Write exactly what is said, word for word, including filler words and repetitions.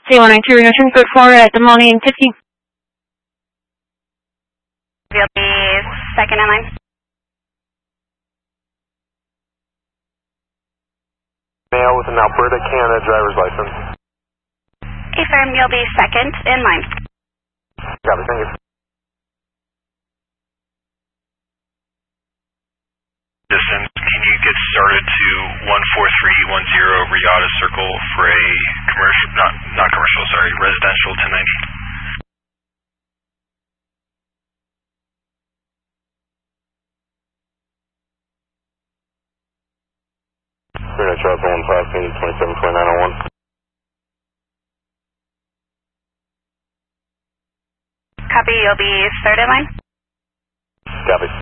C one nine two return code four at the Molly and Tiffany. You'll be second in line. Male with an Alberta, Canada driver's license. Affirm, you'll be second in line. Copy, thank you. Distance, can you get started to one four three one zero Riata Circle for a commercial, not, not commercial, sorry, residential ten ninety? Three Charles one five twenty-seven twenty-nine oh one. Copy, you'll be third in line. Copy.